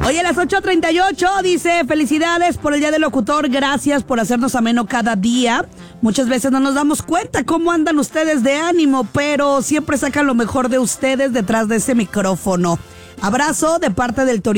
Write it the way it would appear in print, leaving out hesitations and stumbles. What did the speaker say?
Oye, a las 8:38 dice, felicidades por el Día del Locutor, gracias por hacernos ameno cada día. Muchas veces no nos damos cuenta cómo andan ustedes de ánimo, pero siempre sacan lo mejor de ustedes detrás de ese micrófono. Abrazo de parte del Torito.